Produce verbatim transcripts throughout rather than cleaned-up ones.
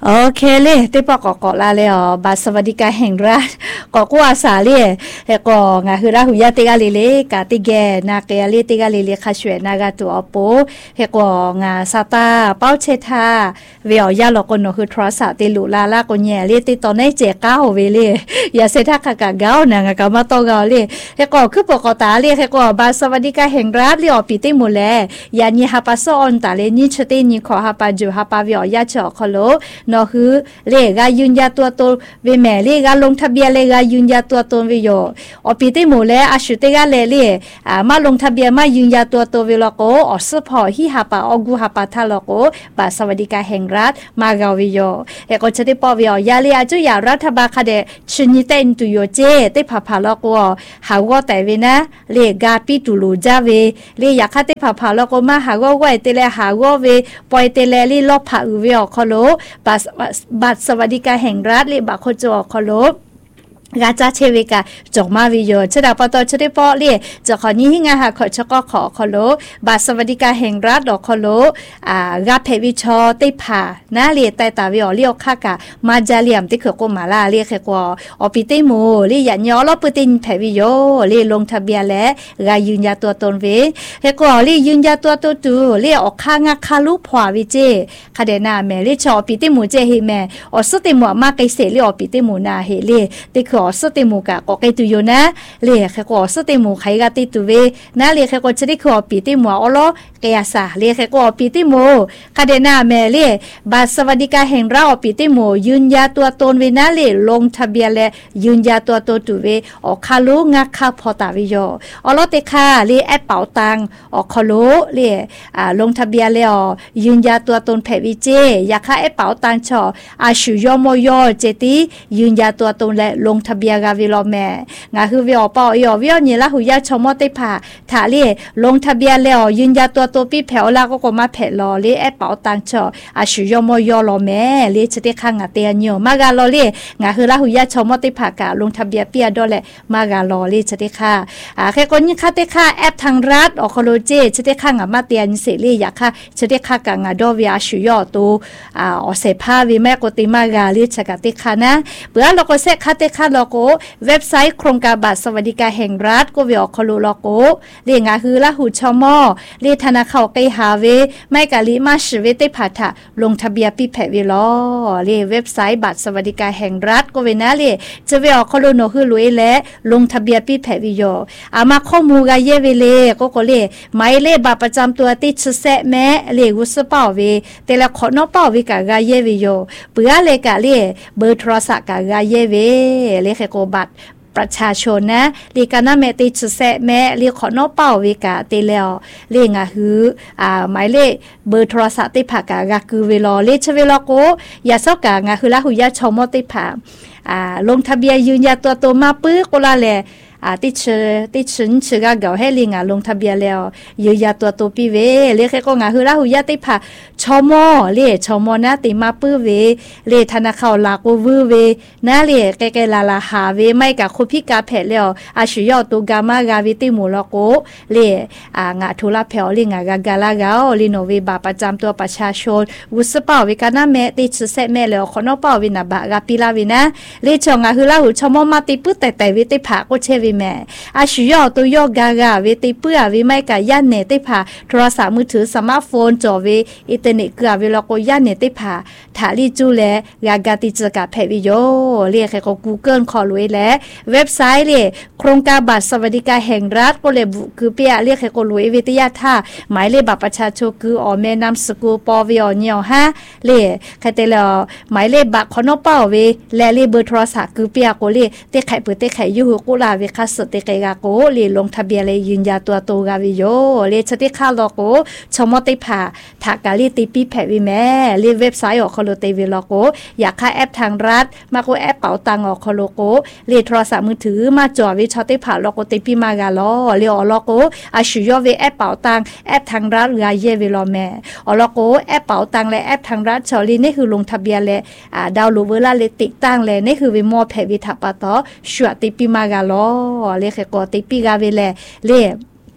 โอเคเลยที่ปอกอกลาเลยอ๋อบัตรสวัสดิการแห่งรัฐก็กูอาสาเลยเฮก็งาคือราหุยาติกาลิเลกาติแกนาเกลิติกาลิเลคาชเวนากาตัวโปเฮก็งาซาตาเป้าเชทาเวียวยาลก็นคือทรสะติลุลาลาก็แย่เลยติตอนในเจก้าวเวเลยอย่าเสทากะกะก้าวนางกะมาตอกาเลยเฮก็คือปกตาเลยเฮก็บัตรสวัสดิการแห่งรัฐเลยอปิติหมดแล้วยานี่ฮาปาซอนตาเลนี่ชตินี่ขอฮาปาจูฮาปาเวียวยาเจาะคโลนอคือเลกายืนยาตัวตนเวแม่เลกาลงทะเบียนเลกายืนยาตัวตนวิโยอปิติหมู่และอาชุเตกาเลเลอ่ามาลงทะเบียนมายืนยาตัวตนวิโลโกอสพอฮิฮาปาอกูฮาปาทาโลโกบาสวัสดิการแห่งรัฐมากาวิโยเอกชติปอวิโยยาเลอาจุยารัฐบาลคาเดชนิเตนตุโยเจเตพาพาโลโกหาวอแต่เวนะเลกาปิตุลูจาเวเลอยากคาเตพาพาโลโกมาหาวอไว้เตเลหาวอเวปอยเตเลลีลอพาอุเวอคโลบาบัตรสวัสดิการแห่งรัฐหรือบาโคจอคโลกาจาเชวิกาจอกมาวิโยชดาปตชได้ปอเล่จะขอนี้งาหาขอชก็ขอคโลบาสวัสดิการแห่งรัฐดอกคโลอ่ากาเพวิชอติผานาเลียไตตาวิอเลียวคากามาจาเลียมติขกมาลาเลียแค่กว่าอปิติมูเลียญอลปตินเพวิโยเลียลงทะเบียนและกายืนยาตัวตนเวแค่กว่าเลียยืนยาตัวตัวตูเลียออกข้างาคาลุพวาวิเจคาเดนาแม่เลียชอปิติมูเจเฮแม่อสติมูมาไกเสเลียอปิติมูนาเฮเลียติขอสติมูกะก็ไกตุโยนะเลียแค่ก็สติมูไขกะติตุเวนะเลียแค่ก็จะได้ขอปิติมูอลเกียสาเลียแค่ก็ปิติมูคาเดนาแม่เลียบาสวัสดิการแห่งเราปิติมูยืนยาตัวตนเวนะเลียลงทะเบียนและยืนยาตัวตนตุเวอคาลุงักคาพอตาวิโยอลเตคาเลียแอปเป๋าตังอคาลุเลียอ่าลงทะเบียนแล้วยืนยาตัวตนแผวิเจอยากค่าแอปเป๋าตังชออาชุยโมโยเจติยืนยาตัวตนและลงทะเบียนกาวิโลแม่งาคือวิอปอยอวิอนี่ละหุยาชมอติผาถาเลียลงทะเบียนแล้วยืนยาตัวตัวปีแผวลาก็ก็มาแผลอเลียแอปเป๋าตังชออาชุยโมโยโลแม่เลียจะได้ข้างาเตียนโยมากาโลเลียงาคือละหุยาชมอติผากะลงทะเบียนเปียดอแหละมากาโลเลียจะได้ค่าอ่าแค่คนนี้ค่าได้ค่าแอปทางรัฐออโคโลเจจะได้ข้างามาเตียนเสลีอยากค่าจะได้ค่ากางาดอวิอาชุยอตูอ่าอเสพาวิแม่กติมากาเลียจะกติค่านะเปื่อเราก็เสกค่าได้ค่าเราก็เว็บไซต์โครงการบัตรสวัสดิการแห่งรัฐก็วิออกคลูลโกเรียงาคือละหูชมอเรียธนาคารไกหาเวไม่กะลิมาชเวติพัทะลงทะเบียนปีแผวิลอเรียเว็บไซต์บัตรสวัสดิการแห่งรัฐก็เวนะเรียจะวิออกคลูโนคือลุยและลงทะเบียนปีแผวิโยอามาข้อมูลกาเยเวเลก็ก็เรียหมายเลขบัตรประจำตัวติดชุดแสแม่เรียวุสเป่าเวแต่ละขอนอเป่าวิกากาเยวิโยเปื่อเลกะเรียเบอร์โทรศัพท์กากาเยเวเลขโกบัตรประชาชนนะลีกานาเมติชุแซแม่ลีขอนอเป่าวิกาติแล้วลีงาฮืออ่าหมายเลขเบอร์โทรศัพท์ติผากากาคือเวลอเลชเวลโกยาซอกางาคือละหุยาชมอติผาอ่าลงทะเบียนยืนยาตัวโตมาปื้อโกลาแลอ่าติเชติฉันเชกาเก่าให้ลิงอ่ะลงทะเบียนแล้วยืนยาตัวตัวปีเวเรียกแค่ก็งาคือละหุยาติผาชมอเรียชมอนะติมาปื้อเวเรธนาคารลากวือเวนะเรียแกๆลาลาหาเวไม่กับคุพิกาแผลแล้วอาชุยอตัวกามากาวิติมูลโกเรียอ่างาทุลาแผลลิงอ่ะกากาลาเกาลิโนเวบาประจำตัวประชาชนวุสเป่าวิกานาแม่ติชุเซแม่แล้วขอนอเป่าวินาบะกาปิลาวินะเรียชงอ่ะคือละหุชมอมาติปื้อแต่แต่วิติผาก็เชวิแม่อาชุยอตัวยอกากาเวติเปื้อวิไม่กะยันเนติผาโทรศัพท์มือถือสมาร์ทโฟนจอเวอินเทอร์เน็ตเกือเวลาก็ยันเนติผาถาลีจูแลกากาติจกะแพวิโยเรียกแค่ก็ Google ขอลุยและเว็บไซต์เลยโครงการบัตรสวัสดิการแห่งรัฐก็เลยคือเปียเรียกแค่ก็ลุยวิทยาท่าหมายเลขบัตรประชาชนคือออแม่นำสกุลปวิอเนียวฮะเลยแค่แต่แล้วหมายเลขบัตรขอนอเป้าเวและเลขเบอร์โทรศัพท์คือเปียก็เลยเตะไข่เปิดเตะไข่ยูหูกุลาเวคัสเตะไก่กาโกเลยลงทะเบียนเลยยืนยาตัวโตกาวิโยเลยชติค่าลอโกชมอติผาถากาลีติปีแผวิแม่เลยเว็บไซต์ออกคอโลเตวิลอโกอยากค่าแอปทางรัฐมาโกแอปเป๋าตังออกคอโลโกเลยโทรศัพท์มือถือมาจ่อวิชอติผาลอโกติปีมากาลอเลยออลอโกอาชุยอเวแอปเป๋าตังแอปทางรัฐกาเยวิลอแม่ออลอโกแอปเป๋าตังและแอปทางรัฐชอลีนี่คือลงทะเบียนและอ่าดาวน์โหลดเวลาเลยติดตั้งและนี่คือวิมอแผวิทัปปะตอชัวติปีมากาลอเลยแค่กอติปีกาเวแลเลย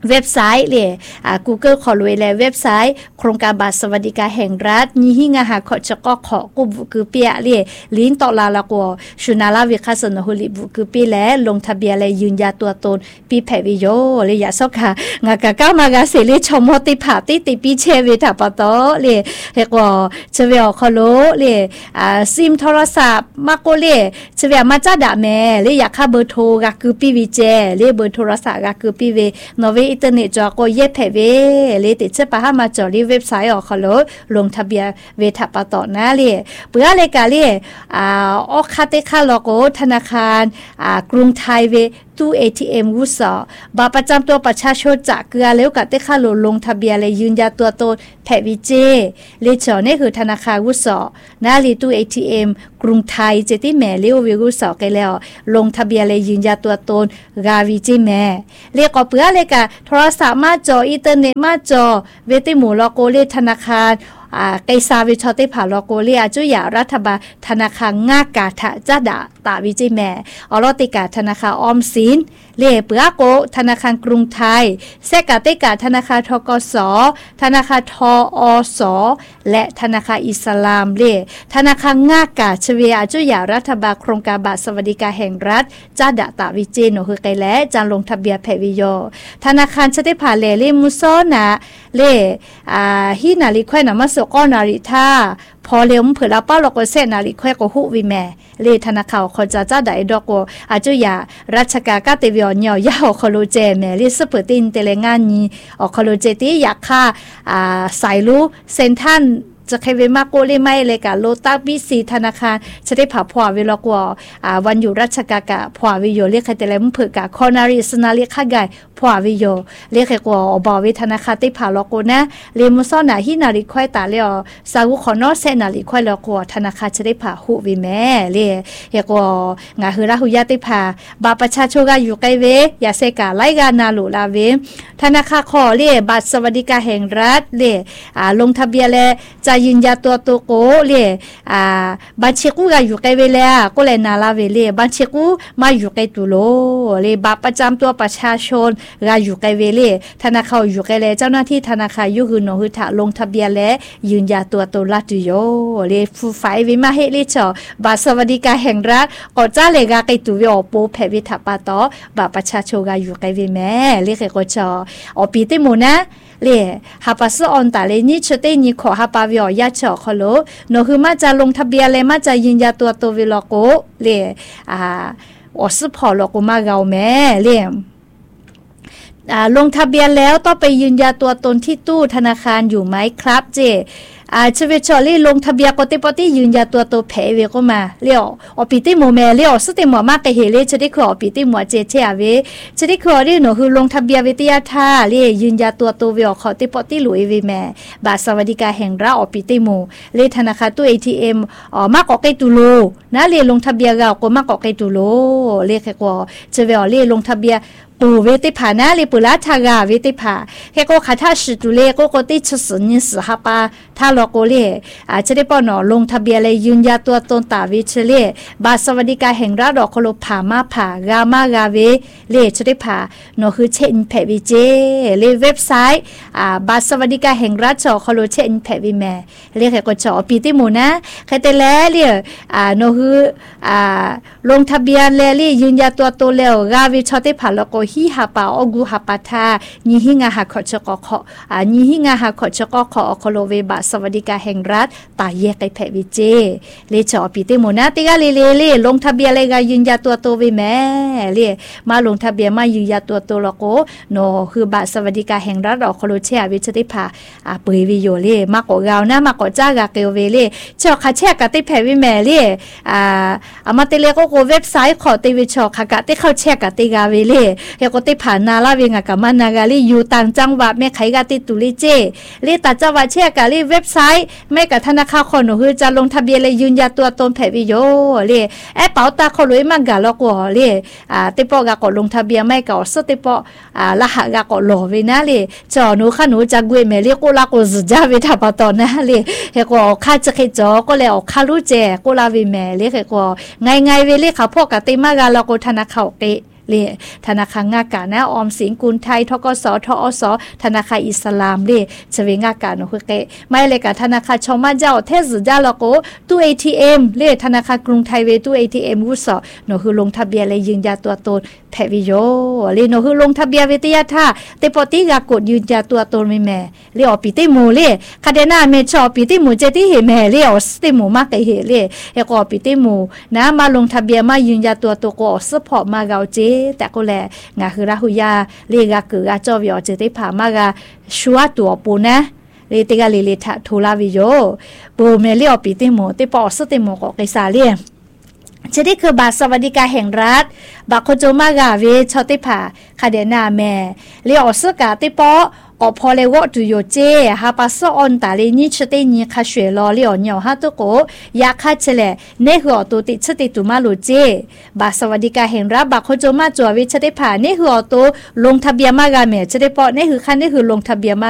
เว็บไซต์เลยอ่า Google ขอรวยแล้วเว็บไซต์โครงการบัตรสวัสดิการแห่งรัฐยี่หิงาหาขอจะก็ขอกูบุคือเปียเลยลิ้นต่อลาละกัวชุนาลาวิคาสนหุลิบุคือปีแล้วลงทะเบียนเลยยืนยันตัวตนปีแผ่วิโยเลยอย่าซอกค่ะงากะก้ามากาเสลีชมอติผาติติปีเชวิถาปะโตเลยเฮกว่าเชเวอขอโลเลยอ่าซิมโทรศัพท์มาโกเลยเชเวมาจ้าดาแม่เลยอยากค่าเบอร์โทรก็คือปีวิเจเลยเบอร์โทรศัพท์ก็คือปีเวนเวอินเทอร์เน็ตจอก็เย็บแผ่เวเลยติดเชื่อปะฮามาจอรีเว็บไซต์ออกขอโลลงทะเบียนเวทับปะต่อนะเลยเปื่อเลยกาเลยอ่าออกคาเตคาโลโกธนาคารอ่ากรุงไทยเวตู้ เอ ที เอ็ม วุสอบัตรประจำตัวประชาชนจากเกลือแล้วกับเตคาโลลงทะเบียนเลยยืนยันตัวตนแผ่วิเจเลยจอนี่คือธนาคารวุสอนะลีตู้ เอ ที เอ็ม กรุงไทยเจติแม่เลี้ยววิวุสอกันแล้วลงทะเบียนเลยยืนยันตัวตนกาวิเจแม่เรียกว่าเปื่อเลยกะโทรศัพท์มาจออินเทอร์เน็ตมาจอเวติหมู่ลอโกเลธนาคารอ่าไกซาวิชอติผาลอโกเลียจุยารัฐบาลธนาคารง่ากาทะจัดาตาวิจิแม่อลอติกาธนาคารออมสินเล่เปือโกธนาคารกรุงไทยเซกาติกาธนาคารทกสธนาคารทอสและธนาคารอิสลามเล่ธนาคารง่ากาชเวียจุยารัฐบาลโครงการบัตรสวัสดิการแห่งรัฐจัดาตาวิจิโนคือไกและจานลงทะเบียนแผ่วิโยธนาคารชติผาเลเลมุโซนะเล่อ่าฮินาลิควนะมะสก็นาริท่าพอเลี้ยมเผื่อละป้าเราก็เส้นนาลิแควก็หุวิแม่เลธนาคารคนจะจ้าได้ดอกก็อาจุยาราชการก็เตวิอเนียวยาอคโลเจแม่ลิสเปตินเตเลงานนี้อคโลเจตีอยากค่าอ่าสายรู้เซนทันจะใครเวมาโกเลยไม่เลยกะโลตัสบีซีธนาคารจะได้ผ่าผัวเวลากว่าอ่าวันอยู่ราชการกะผัววิโยเรียกใครแต่ละมึงเผื่อกะคอนาริสนาเรียกข้าไก่ผัววิโยเรียกใครกว่าอบอวิธนาคารได้ผ่าลอกนะเรียนมุสอนาฮินาริควายตาเลียวสาวขอนอเซนาริควายลอกว่าธนาคารจะได้ผ่าหูวิแม่เรียเรียกว่างาฮือราหุยาได้ผ่าบาประชาชนก็อยู่ใกล้เวยาเซกาไล่กานาลูลาเวธนาคารขอเรียบัตรสวัสดิการแห่งรัฐเรียอ่าลงทะเบียนแล้วจะยืนยันตัวตัวโกเลยอ่าบัญชีกูก็อยู่ใกล้เวลาก็เลยนาลาเวเลยบัญชีกูมาอยู่ใกล้ตัวโลเลยบัตรประจำตัวประชาชนก็อยู่ใกล้เวเลยธนาคารอยู่ใกล้แล้วเจ้าหน้าที่ธนาคารอยู่หืนหือถาลงทะเบียนแล้วยืนยันตัวตัวรัฐอยู่โยเลยฟูไฟวิมาเฮลิชอบัตรสวัสดิการแห่งรัฐก็จ้าเลยก็ใกล้ตัวอปูแผ่วิถาปาต่อบัตรประชาชนก็อยู่ใกล้เวแม่เลยก็ชออปีติมูนะเลยฮาปัสออนตาเลยนี่ชดเตนี่ขอฮาปาวิอยาชอขอโลโนคือมาจะลงทะเบียนเลยมาจะยืนยันตัวตัววิลโกเลยอ่าอสพอลโกมาเกาแม่เลยอ่าลงทะเบียนแล้วต้องไปยืนยันตัวตนที่ตู้ธนาคารอยู่ไหมครับเจอ่าชเวชอลี่ลงทะเบียนก็ติปติยืนยันตัวตัวแผเวก็มาเลี้ยวอปิติโมแม่เลี้ยวสติหมอมากกะเฮเลชดิขออปิติหมอเจเจอาเวชดิขอนี่หนูคือลงทะเบียนวิทยาท่าเลี้ยยืนยันตัวตัวเวอขอติปติหลุยเวแม่บาทสวัสดิการแห่งรัฐอปิติโมเลธนาคารตู้ เอ ที เอ็ม อ๋อมากกว่าไกตุโลนะเลี้ยลงทะเบียนเราก็มากกว่าไกตุโลเลี้ยแค่กว่าจะเวอเลี้ยลงทะเบียนปูเวติผานะเลยปุระทากาเวติผาแค่ก็ขาท่าสิตุเลก็ก็ติดชุดสินสิฮาปาท่าลโกเลอาจจะได้ปอนอลงทะเบียนเลยยืนยันตัวตนตาวิเชเลบาสวัสดิการแห่งรัฐดอกโคโลผามาผากามากาเวเลจะได้ผาโนคือเชนแพวิเจเลเว็บไซต์อ่าบาสวัสดิการแห่งรัฐจอโคโลเชนแพวิแม่เรียกแค่ก็จอปีติมูนะแค่แต่แล้วเรียอ่าโนคืออ่าลงทะเบียนเลยยืนยันตัวตนแล้วกาวิชอติผาลโกฮิฮาปาอกูฮาปาทาญิหิงาหาขอชกขออ่าญิหิงาหาขอชกขออโคโลเวบาสวัสดิการแห่งรัฐตาแยกไกแพวิเจเลจอปีติโมนาติกาเลเลเลลงทะเบียนเลยกายืนยันตัวตัวเวแม่เลมาลงทะเบียนมายืนยันตัวตัวลโกโนคือบาสวัสดิการแห่งรัฐอโคโลเชอวิชติภาอ่าเปยวิโยเลมากกว่ากาวนะมากกว่าจ้ากาเกวเวเลเจอคาแชกะติแพวิแม่เลอ่าอามาติเลก็โกเว็บไซต์ขอติวิชอคากะติเข้าแชกะติกาเวเลเฮก็ติผ่านนาลาเวงกะมานากาลีอยู่ต่างจังหวัดแม่ไขกะติตุลิเจเลตาจังหวัดแชกะลีเว็บไซต์แม่กับธนาคารคนหนูคือจะลงทะเบียนเลยยืนยันตัวตนแผ่วิโยเลยแอปเป๋าตาเขาเลยมันกะลอกว่าเลยอ่าติปอกะก็ลงทะเบียนไม่ก็สติปออ่ารหัสกะก็หล่อเวนะเลยจอหนูค่ะหนูจะกวยแม่เลยกูละกูจะจะไปทำปะตอนนะเลยเฮก็ข้าจะเคยจอก็เลยเอาข้ารู้เจกูละเวแม่เลยเฮก็ไงไงเวเลยเขาพอกะติมากะลอกูธนาคารเกเลยธนาคารงากานะออมสินกรุงไทยทกสทอสธนาคารอิสลามเลยจะเวงากาโนคือเกไม่เลยกับธนาคารชาวมาเจ้าเทศจ้าแล้วก็ตู้ เอ ที เอ็ม เลยธนาคารกรุงไทยเวตู้ เอ ที เอ็ม วุ้สอโนคือลงทะเบียนเลยยืนยันตัวตนแพวิโยเลยโนคือลงทะเบียนวิทยาท่าแต่ปติกากดยืนยันตัวตนไม่แม่เลยออกปีติมูเลยคาเดน่าเมชอปีติมูเจติเหแม่เลยออกสติมูมากไกเหเลยเอกอปีติมูนะมาลงทะเบียนมายืนยันตัวตนก็ออกซัพพอร์ตมาเกาเจแต่ก็แลงาคือราหุยาเลยกาเกือจอวิอเจติผ่ามากาชัวตัวปูนะเลยติกาเลยเลยทูลาวิโยปูเมเลยออกปีติมูติปอสติมูก็ไกซาเลียจะได้คือบัตรสวัสดิการแห่งรัฐบัตรโคจมากาเวชติผาคาเดนาแม่เลียอสกาติปออพอเลวตุโยเจฮาปัสออนตาเลนิชเตนีคาเชลอเลียอเนียวฮาตุโกยาคาเชเลเนหัวตุติชติตุมาลูเจบัตรสวัสดิการแห่งรัฐบัตรโคจมาจัวเวชติผาเนหัวตุลงทะเบียนมากาแม่จะได้ปอเนหือคันเนหือลงทะเบียนมา